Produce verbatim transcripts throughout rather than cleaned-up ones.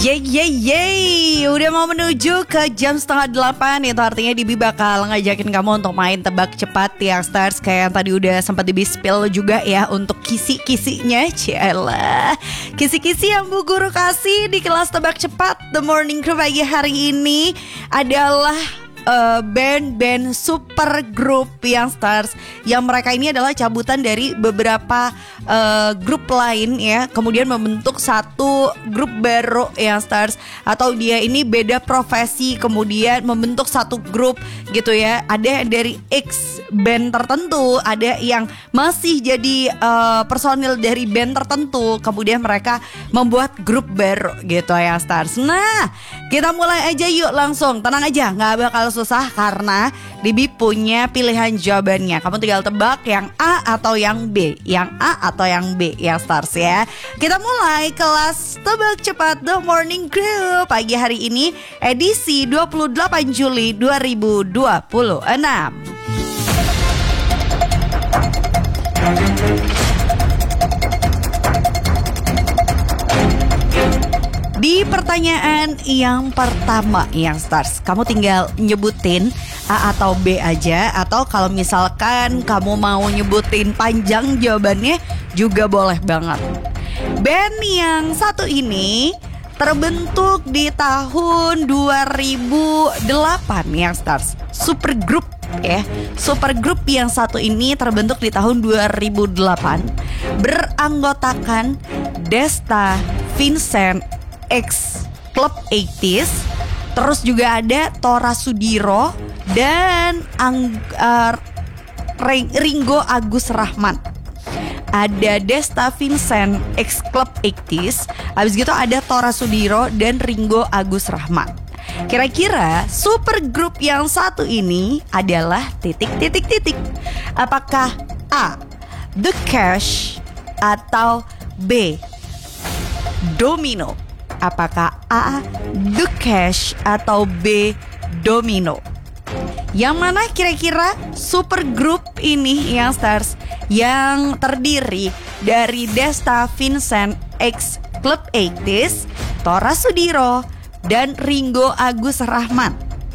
Yeay yeay yeay, udah mau menuju ke jam setengah delapan. Itu artinya Dibi bakal ngajakin kamu untuk main tebak cepat yang stars. Kayak yang tadi udah sempat Dibi spill juga ya untuk kisi-kisinya. Cialah, kisi-kisi yang Bu Guru kasih di kelas tebak cepat The Morning Crew pagi hari ini adalah Uh, band-band super group yang stars, yang mereka ini adalah cabutan dari beberapa uh, grup lain ya, kemudian membentuk satu grup baru yang stars, atau dia ini beda profesi kemudian membentuk satu grup gitu ya. Ada dari X band tertentu, ada yang masih jadi uh, personil dari band tertentu, kemudian mereka membuat grup baru gitu ya stars. Nah, kita mulai aja yuk langsung, tenang aja, nggak bakal susah karena Dibi punya pilihan jawabannya. Kamu tinggal tebak yang A atau yang B, yang A atau yang B, yang stars ya. Kita mulai kelas tebak cepat The Morning Crew pagi hari ini edisi dua puluh delapan Juli dua ribu dua puluh enam. Di pertanyaan yang pertama yang stars, kamu tinggal nyebutin A atau B aja, atau kalau misalkan kamu mau nyebutin panjang jawabannya juga boleh banget. Band yang satu ini terbentuk di tahun dua ribu delapan yang stars. Super group ya. Super group yang satu ini terbentuk di tahun dua ribu delapan, beranggotakan Desta, Vincent, X Club delapan puluh, terus juga ada Tora Sudiro dan Ang, uh, Ringo Agus Rahman. Ada Desta, Vincent, X Club delapan puluh, habis gitu ada Tora Sudiro dan Ringo Agus Rahman. Kira-kira super grup yang satu ini adalah titik titik titik. Apakah A, The Clash, atau B, Domino? Apakah A, The Clash, atau B, Domino? Yang mana kira-kira super group ini yang stars, yang terdiri dari Desta, Vincent, X Club delapan puluh, Tora Sudiro, dan Ringo Agus Rahman?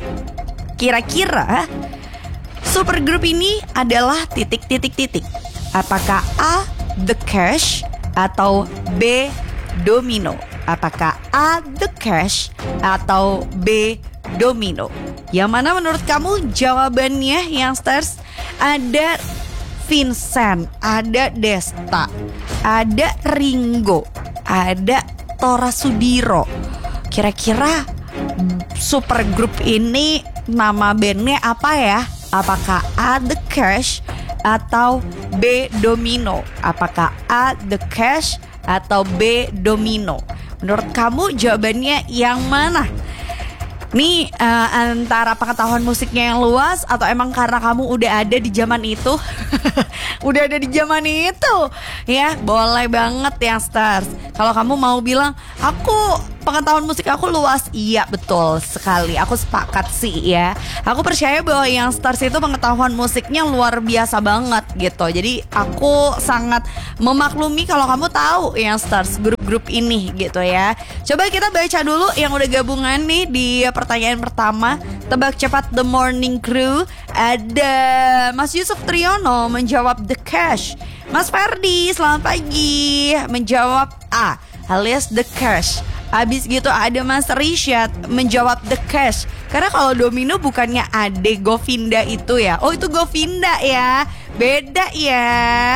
Kira-kira super group ini adalah titik-titik-titik. Apakah A, The Clash, atau B, Domino? Apakah A, The Clash, atau B, Domino? Yang mana menurut kamu jawabannya yang stars? Ada Vincent, ada Desta, ada Ringo, ada Tora Sudiro. Kira-kira super group ini nama bandnya apa ya? Apakah A, The Clash, atau B, Domino? Apakah A, The Clash, atau B, Domino? Menurut kamu jawabannya yang mana? Nih uh, antara pengetahuan musiknya yang luas, atau emang karena kamu udah ada di zaman itu? Udah ada di zaman itu ya, boleh banget yang stars. Kalau kamu mau bilang aku pengetahuan musik aku luas, iya betul sekali, aku sepakat sih ya. Aku percaya bahwa yang stars itu pengetahuan musiknya luar biasa banget gitu. Jadi aku sangat memaklumi kalau kamu tahu yang stars grup-grup ini gitu ya. Coba kita baca dulu yang udah gabungan nih di pertanyaan pertama tebak cepat The Morning Crew. Ada Mas Yusuf Triyono menjawab The Clash. Mas Ferdi selamat pagi menjawab A alias The Clash. Habis gitu ada Mas Rishad menjawab The Clash. Karena kalau Domino bukannya Ade Govinda itu ya. Oh itu Govinda ya, beda ya.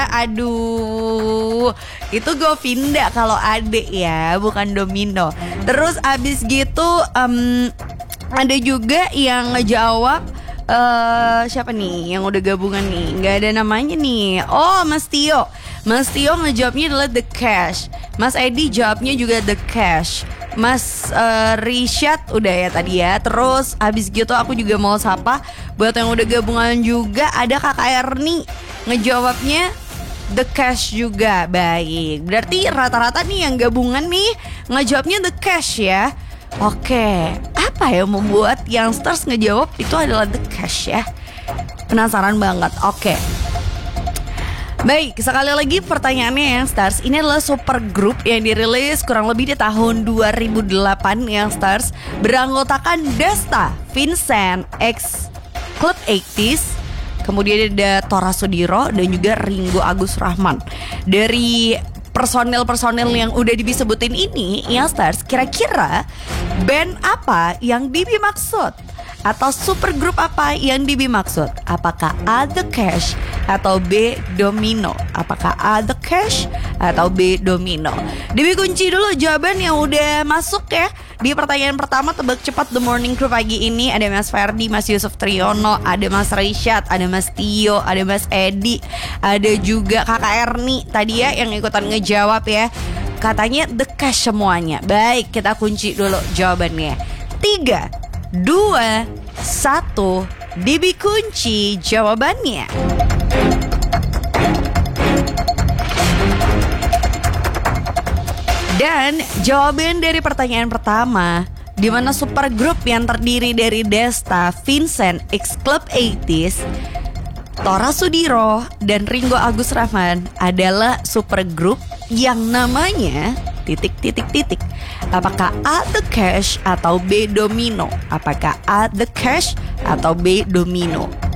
Aduh, itu Govinda kalau Ade ya, bukan Domino. Terus habis gitu um, ada juga yang ngejawab uh, siapa nih yang udah gabungan nih? Nggak ada namanya nih. Oh Mas Tio. Mas Tio ngejawabnya adalah The Clash. Mas Edi jawabnya juga The Clash. Mas uh, Rishad udah ya tadi ya. Terus habis gitu aku juga mau sapa buat yang udah gabungan juga. Ada Kakak Erni ngejawabnya The Clash juga. Baik, berarti rata-rata nih yang gabungan nih ngejawabnya The Clash ya. Oke, apa yang membuat youngsters ngejawab itu adalah The Clash ya? Penasaran banget. Oke, Baik, sekali lagi pertanyaannya yang Stars. Ini adalah supergroup yang dirilis kurang lebih di tahun dua ribu delapan yang Stars, beranggotakan Desta, Vincent, X Club delapan puluh, kemudian ada Tora Sudiro dan juga Ringo Agus Rahman. Dari personel-personel yang udah disebutin ini, yang Stars, kira-kira band apa yang Bibi maksud? Atau supergroup apa yang Bibi maksud? Apakah A The Cash atau B Domino? Apakah A The Cash atau B Domino? Bibi kunci dulu jawaban yang udah masuk ya. Di pertanyaan pertama tebak cepat The Morning Crew pagi ini ada Mas Ferdi, Mas Yusuf Triyono, ada Mas Rishad, ada Mas Tio, ada Mas Edi, ada juga Kakak Erni tadi ya yang ikutan ngejawab ya. Katanya The Cash semuanya. Baik, kita kunci dulu jawabannya. Tiga, dua, satu, Bibi kunci jawabannya. Dan jawaban dari pertanyaan pertama, di mana supergroup yang terdiri dari Desta, Vincent, X Club delapan puluh, Tora Sudiro, dan Ringo Agus Rahman adalah supergroup yang namanya titik titik titik. Apakah A The Cash atau B Domino? Apakah A The Cash atau B Domino?